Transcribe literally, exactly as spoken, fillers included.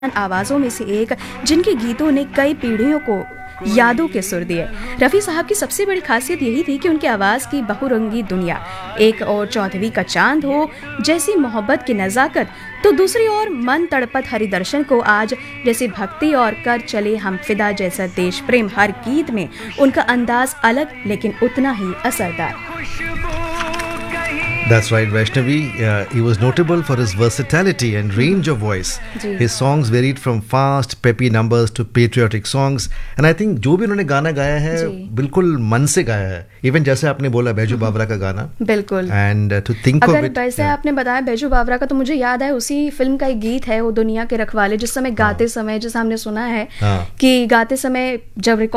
आवाज़ों में से एक जिनके गीतों ने कई पीढ़ियों को यादों के सुर दिए। रफ़ी साहब की सबसे बड़ी खासियत यही थी कि उनकी आवाज़ की बहुरंगी दुनिया, एक और चौदहवीं का चांद हो जैसी मोहब्बत की नज़ाकत, तो दूसरी ओर मन तड़पत हरिदर्शन को आज जैसे भक्ति और कर चले हम फिदा जैसा देश प्रेम। हर गीत में उनका अंदाज अलग लेकिन उतना ही असरदार। That's right, Vaishnavi. Uh, he was notable for his versatility and range of voice. His songs varied from fast, peppy numbers to patriotic songs. And I think जो भी उन्होंने गाना गाया है बिल्कुल मन से गाया है. Even जैसे आपने बोला बैजू बावरा का गाना. बिल्कुल. And uh, to think अगर of it. वैसे yeah. आपने बताया बैजू बावरा का, तो मुझे याद है उसी फिल्म का एक गीत है वो दुनिया के रखवाले, जिस समय गाते समय जैसा हमने सुना है कि गाते समय जब